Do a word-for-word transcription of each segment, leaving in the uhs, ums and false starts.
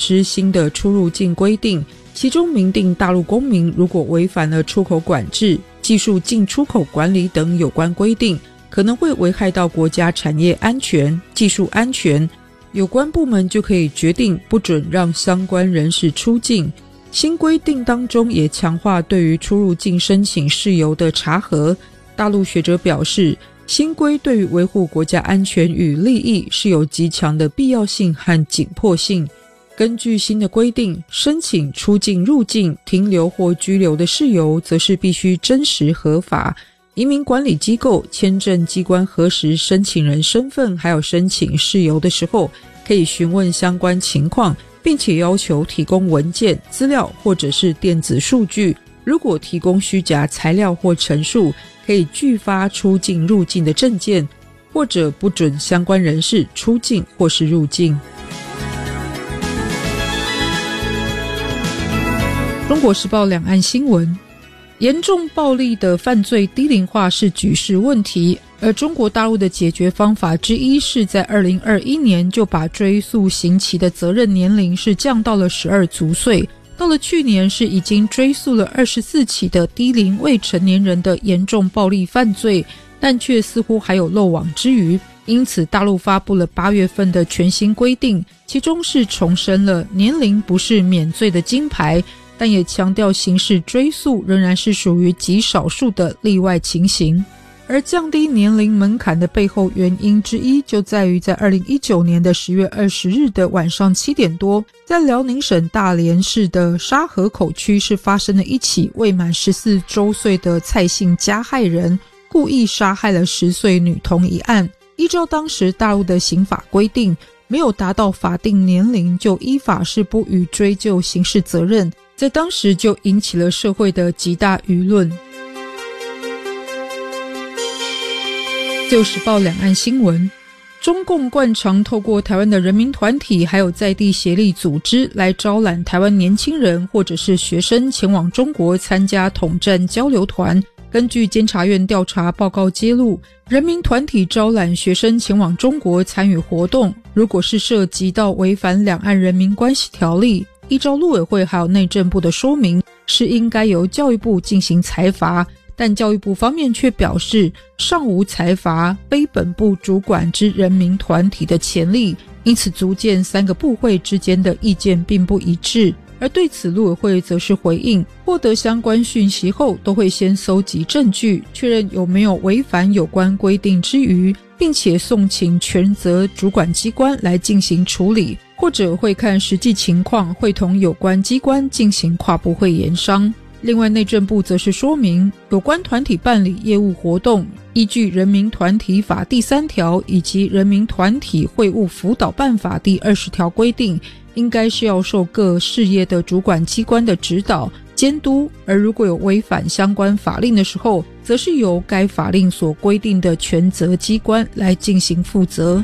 施新的出入境规定，其中明定大陆公民如果违反了出口管制、技术进出口管理等有关规定，可能会危害到国家产业安全、技术安全，有关部门就可以决定不准让相关人士出境。新规定当中也强化对于出入境申请事由的查核。大陆学者表示，新规对于维护国家安全与利益是有极强的必要性和紧迫性。根据新的规定，申请出境、入境、停留或居留的事由则是必须真实合法。移民管理机构、签证机关核实申请人身份还有申请事由的时候，可以询问相关情况，并且要求提供文件、资料或者是电子数据。如果提供虚假材料或陈述，可以拒发出境入境的证件，或者不准相关人士出境或是入境。中国时报两岸新闻，严重暴力的犯罪低龄化是局势问题，而中国大陆的解决方法之一是在二零二一年就把追诉刑期的责任年龄是降到了十二足岁，到了去年是已经追诉了二十四起的低龄未成年人的严重暴力犯罪，但却似乎还有漏网之鱼。因此大陆发布了八月份的全新规定，其中是重申了年龄不是免罪的金牌，但也强调刑事追诉仍然是属于极少数的例外情形。而降低年龄门槛的背后原因之一，就在于在二零一九年的十月二十日的晚上七点多，在辽宁省大连市的沙河口区是发生了一起未满十四周岁的蔡姓加害人故意杀害了十岁女童一案。依照当时大陆的刑法规定，没有达到法定年龄就依法是不予追究刑事责任，在当时就引起了社会的极大舆论。自由时报两岸新闻，中共惯常透过台湾的人民团体还有在地协力组织来招揽台湾年轻人或者是学生前往中国参加统战交流团。根据监察院调查报告揭露，人民团体招揽学生前往中国参与活动，如果是涉及到违反两岸人民关系条例，依照陆委会还有内政部的说明，是应该由教育部进行裁罚，但教育部方面却表示尚无裁罚非本部主管之人民团体的潜力，因此足见三个部会之间的意见并不一致。而对此陆委会则是回应，获得相关讯息后都会先搜集证据，确认有没有违反有关规定之余，并且送请权责主管机关来进行处理，或者会看实际情况会同有关机关进行跨部会研商。另外内政部则是说明，有关团体办理业务活动，依据人民团体法第三条以及人民团体会务辅导办法第二十条规定，应该是要受各事业的主管机关的指导监督，而如果有违反相关法令的时候，则是由该法令所规定的权责机关来进行负责。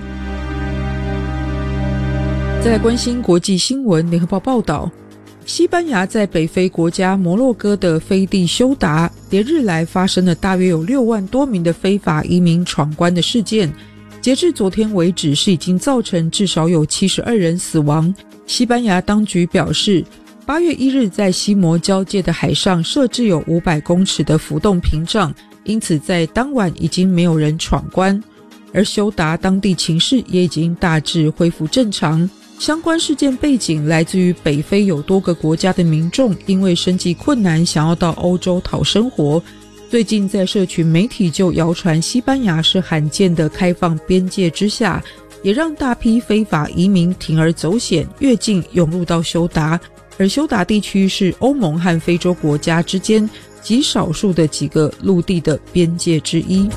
再来关心国际新闻，联合报报道，西班牙在北非国家摩洛哥的飞地休达连日来发生了大约有六万多名的非法移民闯关的事件，截至昨天为止是已经造成至少有七十二人死亡。西班牙当局表示，八月一日在西摩交界的海上设置有五百公尺的浮动屏障，因此在当晚已经没有人闯关，而休达当地情势也已经大致恢复正常。相关事件背景来自于北非有多个国家的民众因为生计困难想要到欧洲讨生活，最近在社群媒体就谣传西班牙是罕见的开放边界之下，也让大批非法移民铤而走险越境涌入到休达，而休达地区是欧盟和非洲国家之间极少数的几个陆地的边界之一。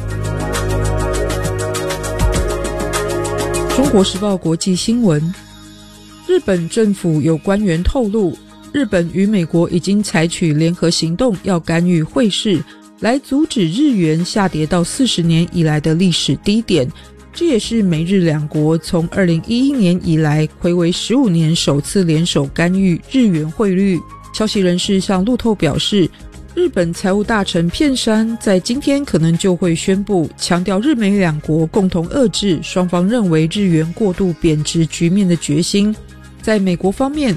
中国时报国际新闻，日本政府有官员透露，日本与美国已经采取联合行动，要干预汇市，来阻止日元下跌到四十年以来的历史低点。这也是美日两国从二零一一年以来睽违十五年首次联手干预日元汇率。消息人士向路透表示，日本财务大臣片山在今天可能就会宣布，强调日美两国共同遏制双方认为日元过度贬值局面的决心。在美国方面，